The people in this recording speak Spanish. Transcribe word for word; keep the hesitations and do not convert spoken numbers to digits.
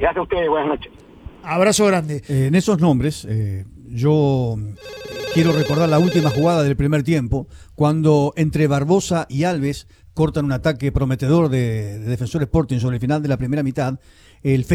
Gracias a ustedes, buenas noches. Abrazo grande. Eh, en esos nombres, eh, yo quiero recordar la última jugada del primer tiempo, cuando entre Barbosa y Alves cortan un ataque prometedor de, de Defensor Sporting sobre el final de la primera mitad. El